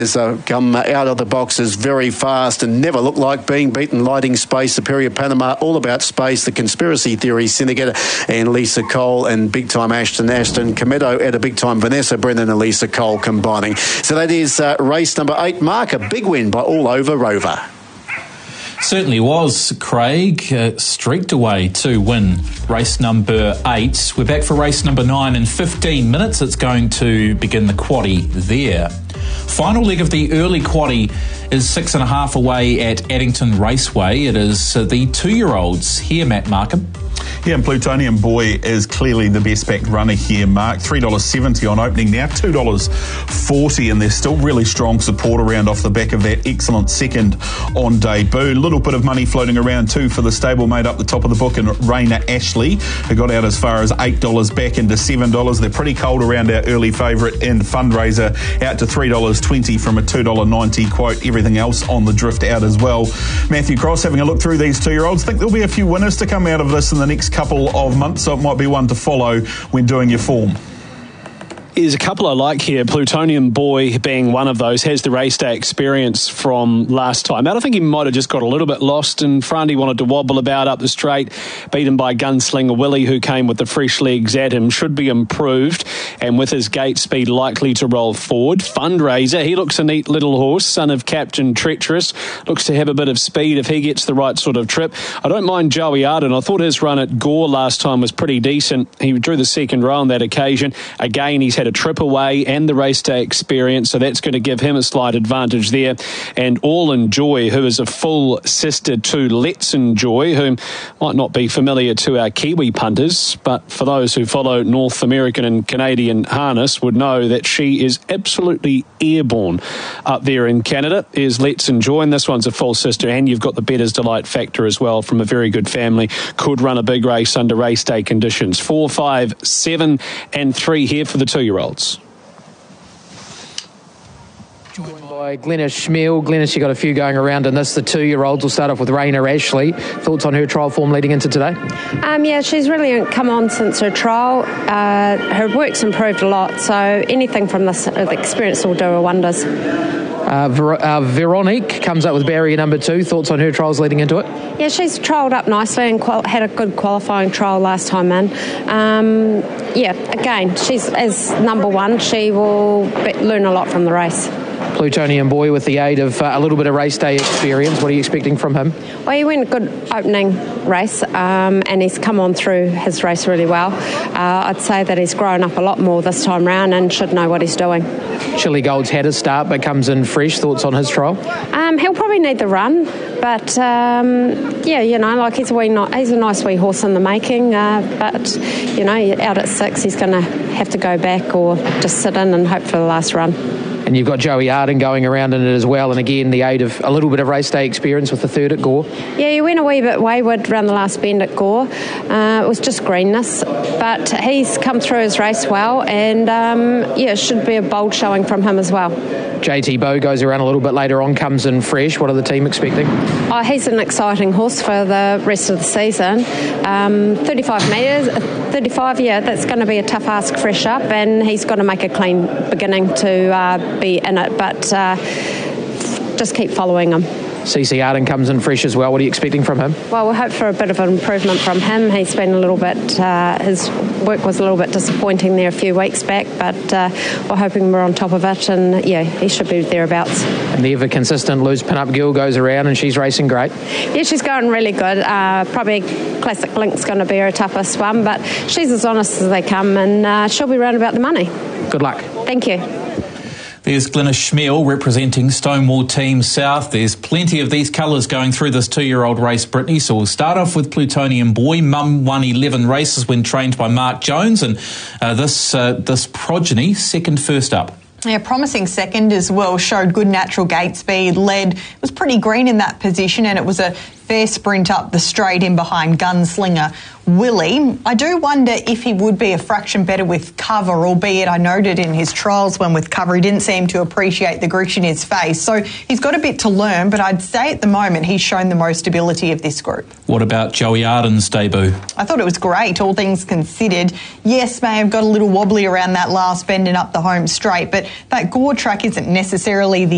Come out of the boxes very fast and never look like being beaten. Lighting Space, Superior Panama, All About Space, The Conspiracy Theory Syndicate, and Lisa Cole and Big Time Ashton. Comedo at a Big Time Vanessa Brennan and Lisa Cole combining. So that is race number 8. Mark, a big win by All Over Rover. Certainly was, Craig. Streaked away to win race number 8. We're back for race number 9 in 15 minutes. It's going to begin the quaddie there. Final leg of the early quaddie is 6.5 away at Addington Raceway. It is the 2-year-olds here, Matt Markham. Yeah, and Plutonium Boy is clearly the best backed runner here, Mark. $3.70 on opening now, $2.40, and there's still really strong support around off the back of that excellent second on debut. Little bit of money floating around too for the stablemate up the top of the book, and Raina Ashley, who got out as far as $8 back into $7. They're pretty cold around our early favourite and fundraiser, out to $3.20 from a $2.90 quote. Everything else on the drift out as well. Matthew Cross, having a look through these 2-year-olds, think there'll be a few winners to come out of this in the next couple of months, so it might be one to follow when doing your form. There's a couple I like here. Plutonium Boy being one of those, has the race day experience from last time out. I think he might have just got a little bit lost, and Frandy wanted to wobble about up the straight, beaten by Gunslinger Willie, who came with the fresh legs at him. Should be improved, and with his gate speed likely to roll forward. Fundraiser, he looks a neat little horse, son of Captain Treacherous, looks to have a bit of speed if he gets the right sort of trip. I don't mind Joey Arden. I thought his run at Gore last time was pretty decent. He drew the second row on that occasion. Again, he's had a trip away and the race day experience, so that's going to give him a slight advantage there. And All Enjoy, who is a full sister to Let's Enjoy, who might not be familiar to our Kiwi punters, but for those who follow North American and Canadian harness would know that she is absolutely airborne up there in Canada, is Let's Enjoy, and this one's a full sister, and you've got the Bettor's Delight factor as well from a very good family. Could run a big race under race day conditions. 4, 5, 7 and 3 here for the 2-year-olds. Joined by Glenys Schmiel. Glenys, you got a few going around in this. The 2-year-olds will start off with Raina Ashley. Thoughts on her trial form leading into today? Yeah, she's really come on since her trial. Her work's improved a lot, so anything from this experience will do her wonders. Veronique comes up with barrier number 2. Thoughts on her trials leading into it? Yeah, she's trialled up nicely and had a good qualifying trial last time in. Again, she's as number 1. She will learn a lot from the race. Plutonium Boy with the aid of a little bit of race day experience. What are you expecting from him? Well, he went a good opening race and he's come on through his race really well. I'd say that he's grown up a lot more this time round and should know what he's doing. Chili Gold's had a start but comes in fresh. Thoughts on his trial? He'll probably need the run, but he's a nice wee horse in the making, but out at 6 he's going to have to go back or just sit in and hope for the last run. And you've got Joey Arden going around in it as well, and again the aid of a little bit of race day experience with the third at Gore. Yeah, he went a wee bit wayward around the last bend at Gore. It was just greenness, but he's come through his race well, and it should be a bold showing from him as well. JT Bow goes around a little bit later on, comes in fresh. What are the team expecting? Oh, he's an exciting horse for the rest of the season. 35 metres, 35, that's going to be a tough ask fresh up, and he's got to make a clean beginning to be in it, but just keep following him. CC Arden comes in fresh as well. What are you expecting from him? Well, we'll hope for a bit of an improvement from him. He's been a little bit, his work was a little bit disappointing there a few weeks back, but we're hoping we're on top of it, and he should be thereabouts. And the ever consistent Loose Pin-Up Girl goes around and she's racing great. Yeah, she's going really good. Probably Classic Link's going to be her toughest one, but she's as honest as they come, and she'll be round about the money. Good luck. Thank you. There's Glenys Schmiel representing Stonewall Team South. There's plenty of these colours going through this 2-year-old race, Brittany. So we'll start off with Plutonium Boy. Mum won 11 races when trained by Mark Jones, and this progeny second first up. Yeah, promising second as well, showed good natural gate speed, led, was pretty green in that position, and it was a fair sprint up the straight in behind Gunslinger Willie. I do wonder if he would be a fraction better with cover, albeit I noted in his trials when with cover he didn't seem to appreciate the grit in his face. So he's got a bit to learn, but I'd say at the moment he's shown the most ability of this group. What about Joey Arden's debut? I thought it was great, all things considered. Yes, may have got a little wobbly around that last bend and up the home straight, but that Gore track isn't necessarily the